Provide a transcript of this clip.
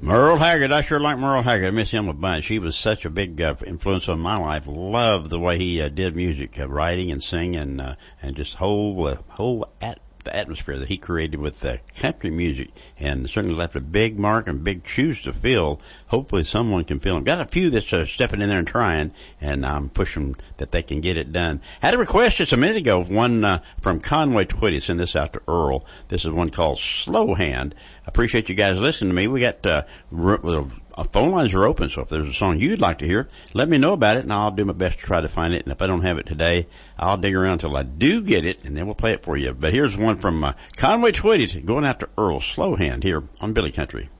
Merle Haggard, I sure like Merle Haggard. I miss him a bunch. He was such a big influence on my life. Loved the way he did music, writing and singing, and just the atmosphere that he created with country music, and certainly left a big mark and big shoes to fill. Hopefully someone can fill them. Got a few that's stepping in there and trying, and I'm pushing that they can get it done. Had a request just a minute ago, one from Conway Twitty. Send this out to Earl. This is one called Slow Hand. I appreciate you guys listening to me. We got phone lines are open, so if there's a song you'd like to hear, let me know about it, and I'll do my best to try to find it. And if I don't have it today, I'll dig around until I do get it, and then we'll play it for you. But here's one from Conway Twitty going after Earl, Slow Hand, here on Billy Country.